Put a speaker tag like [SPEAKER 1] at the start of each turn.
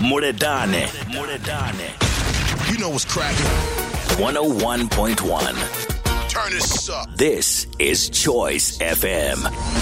[SPEAKER 1] Muredane.
[SPEAKER 2] You know what's cracking.
[SPEAKER 1] 101.1.
[SPEAKER 2] Turn this up.
[SPEAKER 1] This is Choice FM.